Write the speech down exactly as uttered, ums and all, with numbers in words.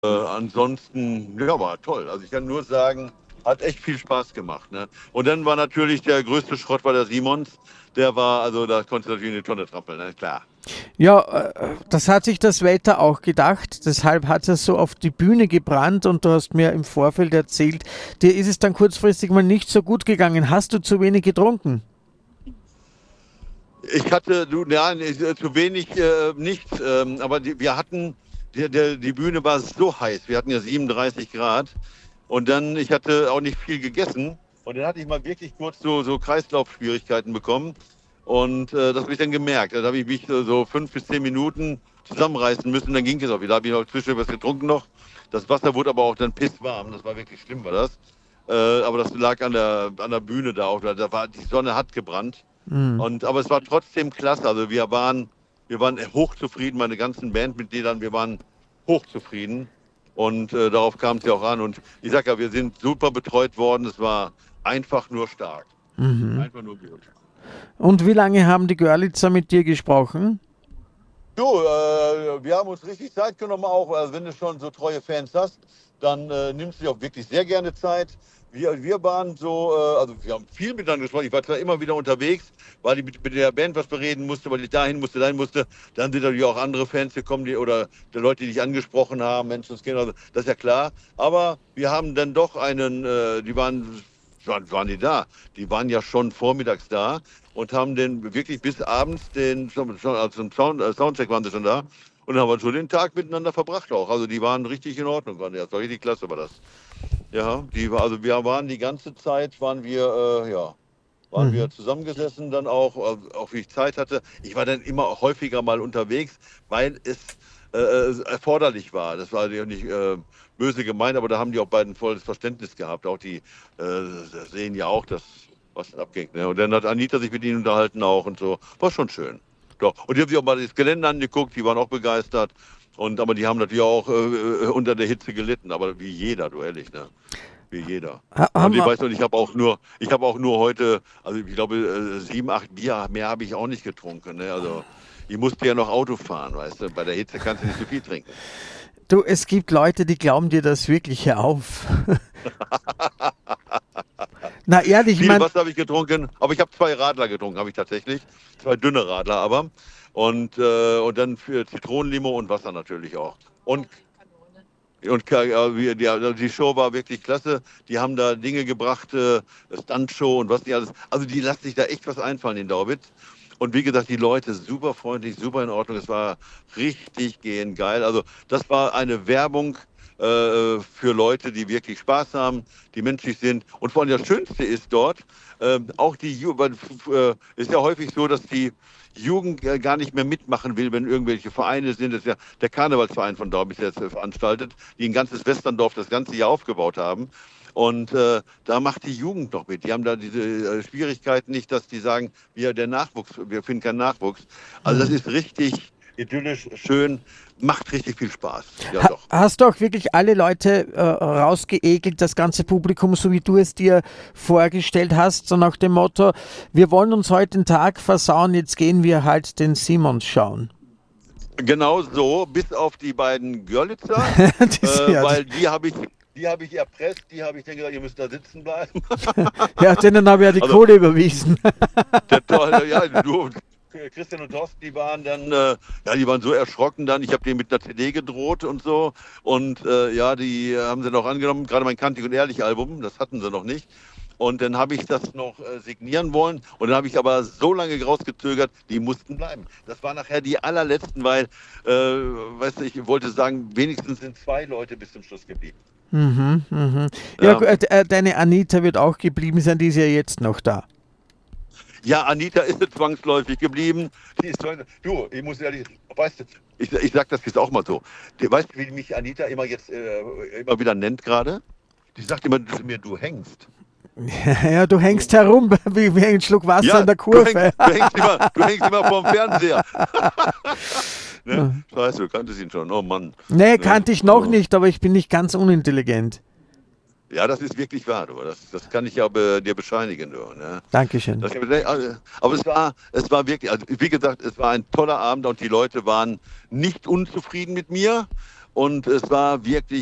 Äh, ansonsten, ja, war toll. Also ich kann nur sagen, hat echt viel Spaß gemacht. Ne? Und dann war natürlich der größte Schrott war der Simons. Der war, also da konntest du natürlich eine Tonne trampeln, ne? Klar. Ja, äh, das hat sich das Wetter auch gedacht. Deshalb hat es so auf die Bühne gebrannt und du hast mir im Vorfeld erzählt, dir ist es dann kurzfristig mal nicht so gut gegangen. Hast du zu wenig getrunken? Ich hatte, du, ja, äh, zu wenig äh, nicht, ähm, aber die, wir hatten, die, der, die Bühne war so heiß. Wir hatten ja siebenunddreißig Grad. Und dann, ich hatte auch nicht viel gegessen. Und dann hatte ich mal wirklich kurz so, so Kreislaufschwierigkeiten bekommen. Und äh, das habe ich dann gemerkt. Da habe ich mich so, so fünf bis zehn Minuten zusammenreißen müssen. Dann ging es auch wieder. Da habe ich noch zwischendurch was getrunken noch. Das Wasser wurde aber auch dann pisswarm. Das war wirklich schlimm, war das. Äh, aber das lag an der, an der Bühne da auch. Da war, die Sonne hat gebrannt. Hm. Und, aber es war trotzdem klasse. Also wir waren, wir waren hochzufrieden, meine ganzen Bandmitgliedern, wir waren hochzufrieden. Und äh, darauf kam es ja auch an. Und ich sag ja, wir sind super betreut worden. Es war einfach nur stark. Mhm. Einfach nur gut. Und wie lange haben die Görlitzer mit dir gesprochen? Du, äh, wir haben uns richtig Zeit genommen auch. Also wenn du schon so treue Fans hast, dann äh, nimmst du dir auch wirklich sehr gerne Zeit. Wir, wir waren so, äh, also wir haben viel miteinander gesprochen. Ich war zwar immer wieder unterwegs, weil ich mit, mit der Band was bereden musste, weil ich dahin musste, dahin musste. Dann sind natürlich auch andere Fans gekommen, die, oder die Leute, die dich angesprochen haben, Menschenskinder, also, das ist ja klar. Aber wir haben dann doch einen, äh, die waren, wann waren die da? Die waren ja schon vormittags da und haben den wirklich bis abends den, schon, schon, also zum Sound, äh, Soundcheck waren sie schon da. Und dann haben wir so den Tag miteinander verbracht auch. Also die waren richtig in Ordnung, waren die. Das war richtig klasse, war das. Ja, die war, also wir waren die ganze Zeit, waren wir, äh, ja, waren wir Mhm. zusammengesessen, dann auch, äh, auch wie ich Zeit hatte. Ich war dann immer häufiger mal unterwegs, weil es äh, erforderlich war. Das war ja nicht äh, böse gemeint, aber da haben die auch beiden volles Verständnis gehabt. Auch die äh, sehen ja auch, dass was abging. Ne? Und dann hat Anita sich mit ihnen unterhalten auch und so. War schon schön. Doch. Und die haben sich auch mal das Gelände angeguckt, die waren auch begeistert. Und aber die haben natürlich auch äh, unter der Hitze gelitten, aber wie jeder, du ehrlich, ne? Wie jeder. Ha Und haben ich wir, weiß noch, ich habe auch nur, ich habe auch nur heute, also ich glaube, äh, sieben, acht Bier mehr habe ich auch nicht getrunken. Ne? Also ich musste ja noch Auto fahren, weißt du. Bei der Hitze kannst du nicht so viel trinken. du, es gibt Leute, die glauben dir das wirklich hier auf. Na ehrlich, ich Viel meine, Wasser habe ich getrunken, aber ich habe zwei Radler getrunken, habe ich tatsächlich. Zwei dünne Radler aber. Und, äh, und dann für Zitronenlimo und Wasser natürlich auch. Und Und äh, wir- die, also die Show war wirklich klasse. Die haben da Dinge gebracht, äh, Stuntshow und was nicht alles. Also die lassen sich da echt was einfallen in Daubitz. Und wie gesagt, die Leute super freundlich, super in Ordnung. Es war richtig gehend geil. Also das war eine Werbung äh, für Leute, die wirklich Spaß haben, die menschlich sind. Und vor allem das Schönste ist dort, äh, auch die Jugend, äh, ist ja häufig so, dass die Jugend äh, gar nicht mehr mitmachen will, wenn irgendwelche Vereine sind. Das ist ja der Karnevalsverein von Dortmund jetzt äh, veranstaltet, die ein ganzes Westerndorf das ganze Jahr aufgebaut haben. Und äh, da macht die Jugend noch mit. Die haben da diese äh, Schwierigkeiten nicht, dass die sagen, wir der Nachwuchs, wir finden keinen Nachwuchs. Also das hm. ist richtig idyllisch, schön, macht richtig viel Spaß. Ja, Ha doch. hast du auch wirklich alle Leute äh, rausgeekelt, das ganze Publikum, so wie du es dir vorgestellt hast, so nach dem Motto, wir wollen uns heute den Tag versauen, jetzt gehen wir halt den Simons schauen. Genau so, bis auf die beiden Görlitzer, äh, Das, ja, das, weil die habe ich, die habe ich erpresst, die habe ich dann gesagt, ihr müsst da sitzen bleiben. ja, denen habe ich ja die Also Kohle überwiesen. der, Tor- ja, du, Christian und Thorsten, die waren dann, äh, ja, die waren so erschrocken dann. Ich habe denen mit einer C D gedroht und so. Und äh, ja, die haben sie noch angenommen, gerade mein Kantig und Ehrlich Album, das hatten sie noch nicht. Und dann habe ich das noch äh, signieren wollen. Und dann habe ich aber so lange rausgezögert, die mussten bleiben. Das war nachher die allerletzten, weil, äh, weißt du, ich wollte sagen, wenigstens sind zwei Leute bis zum Schluss geblieben. Mhm, mhm. Ja, gu- Ja, äh, äh, deine Anita wird auch geblieben sein, die ist ja jetzt noch da. ja, Anita ist zwangsläufig geblieben. Die ist, du, ich muss ehrlich, weißt du, ich, ich sag das jetzt auch mal so. Die, weißt du, wie mich Anita immer jetzt äh, immer wieder nennt gerade? Die sagt immer zu mir, du hängst. Ja, du Du, hängst herum wie, wie ein Schluck Wasser in ja, der du hängst, Kurve. du hängst immer, du hängst immer vorm Fernseher. Ne? Scheiße, du kanntest ihn schon. Oh Mann. Nee, Ne? kannte ich noch Also, nicht, aber ich bin nicht ganz unintelligent. ja, das ist wirklich wahr, du. Das, das kann ich ja be, dir bescheinigen, du. Ne? Dankeschön. Das, aber es war, es war wirklich, also wie gesagt, es war ein toller Abend und die Leute waren nicht unzufrieden mit mir. und es war wirklich